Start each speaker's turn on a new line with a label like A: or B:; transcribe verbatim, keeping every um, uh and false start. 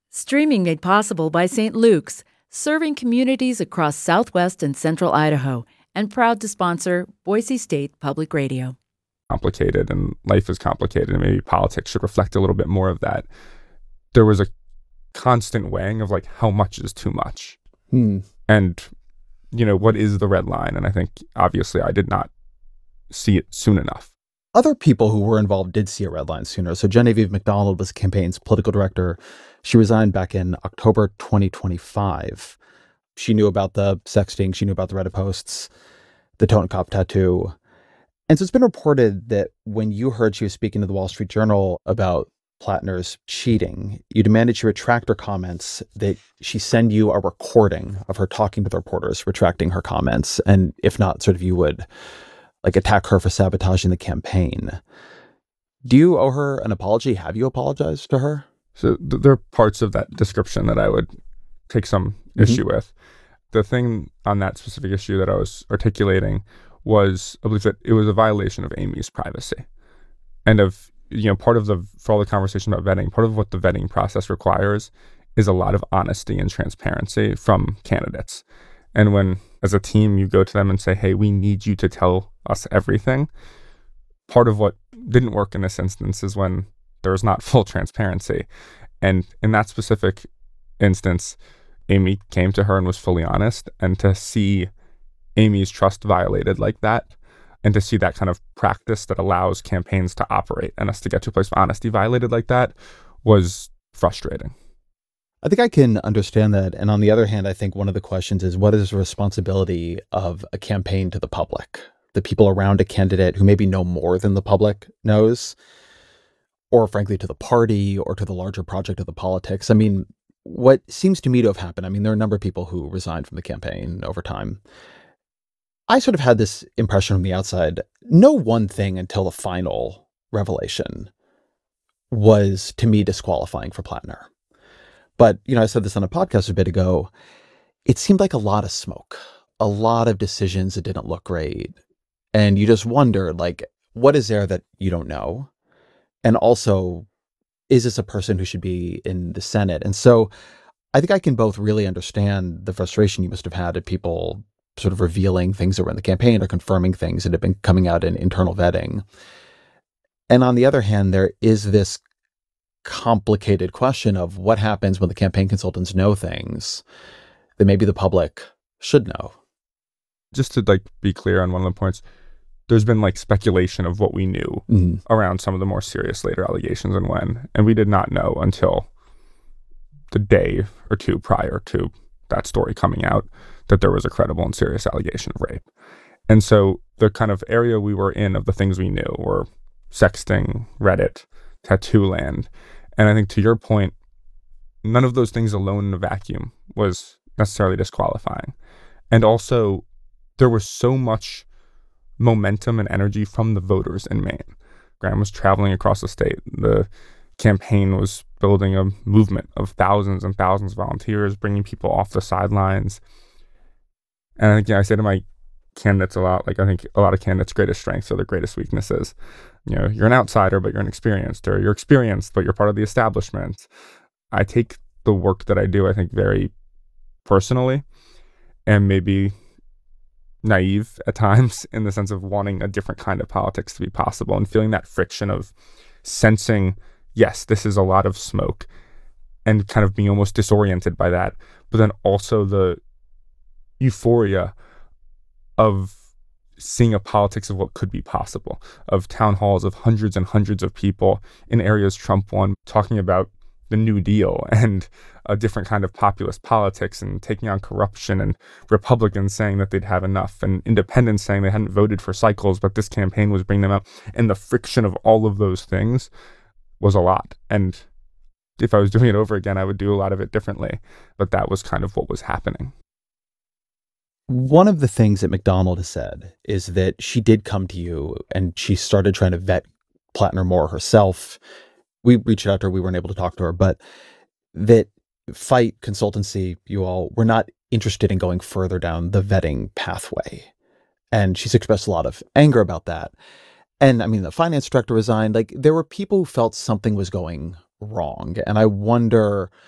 A: Streaming made possible by Saint Luke's, serving communities across southwest and central Idaho, and proud to sponsor Boise State Public Radio.
B: Complicated, and life is complicated, and maybe politics should reflect a little bit more of that. There was a constant weighing of like, how much is too much?
C: Hmm.
B: And, you know, what is the red line? And I think obviously I did not see it soon enough.
C: Other people who were involved did see a red line sooner. So Genevieve McDonald was the campaign's political director. She resigned back in October twenty twenty-five. She knew about the sexting. She knew about the Reddit posts, the Totenkopf tattoo. And so it's been reported that when you heard she was speaking to the Wall Street Journal about Plattner's cheating, you demanded she retract her comments, that she send you a recording of her talking to the reporters, retracting her comments. And if not, sort of you would like attack her for sabotaging the campaign. Do you owe her an apology? Have you apologized to her?
B: So th- there are parts of that description that I would take some mm-hmm. issue with. The thing on that specific issue that I was articulating was I believe that it was a violation of Amy's privacy. And of, you know, part of the, for all the conversation about vetting, part of what the vetting process requires is a lot of honesty and transparency from candidates. And when, as a team, you go to them and say, hey, we need you to tell us everything, part of what didn't work in this instance is when there was not full transparency. And in that specific instance, Amy came to her and was fully honest. And to see Amy's trust violated like that, and to see that kind of practice that allows campaigns to operate and us to get to a place of honesty violated like that was frustrating.
C: I think I can understand that. And on the other hand, I think one of the questions is, what is the responsibility of a campaign to the public, the people around a candidate who maybe know more than the public knows, or frankly to the party or to the larger project of the politics? I mean, what seems to me to have happened, I mean, there are a number of people who resigned from the campaign over time. I sort of had this impression from the outside, no one thing until the final revelation was, to me, disqualifying for Plattner. But, you know, I said this on a podcast a bit ago, it seemed like a lot of smoke, a lot of decisions that didn't look great. And you just wonder, like, what is there that you don't know? And also, is this a person who should be in the Senate? And so I think I can both really understand the frustration you must have had at people sort of revealing things that were in the campaign or confirming things that have been coming out in internal vetting. And on the other hand, there is this complicated question of what happens when the campaign consultants know things that maybe the public should know.
B: Just to like be clear on one of the points, there's been like speculation of what we knew mm-hmm. around some of the more serious later allegations and when, and we did not know until the day or two prior to that story coming out that there was a credible and serious allegation of rape. And so the kind of area we were in of the things we knew were sexting, Reddit, tattoo land. And I think to your point, none of those things alone in a vacuum was necessarily disqualifying. And also, there was so much momentum and energy from the voters in Maine. Graham was traveling across the state. The campaign was building a movement of thousands and thousands of volunteers, bringing people off the sidelines. And I think, yeah, I say to my candidates a lot, like I think a lot of candidates' greatest strengths are their greatest weaknesses. You know, you're an outsider, but you're inexperienced, or you're experienced, but you're part of the establishment. I take the work that I do, I think, very personally, and maybe naive at times in the sense of wanting a different kind of politics to be possible and feeling that friction of sensing, yes, this is a lot of smoke, and kind of being almost disoriented by that, but then also the euphoria of seeing a politics of what could be possible, of town halls of hundreds and hundreds of people in areas Trump won, talking about the New Deal and a different kind of populist politics and taking on corruption, and Republicans saying that they'd have enough, and independents saying they hadn't voted for cycles, but this campaign was bringing them up. And the friction of all of those things was a lot. And if I was doing it over again, I would do a lot of it differently. But that was kind of what was happening.
C: One of the things that McDonald has said is that she did come to you and she started trying to vet Plattner more herself. We reached out to her, we weren't able to talk to her, but that Fight Consultancy, you all were not interested in going further down the vetting pathway. And she's expressed a lot of anger about that. And I mean, the finance director resigned. Like, there were people who felt something was going wrong. And I wonder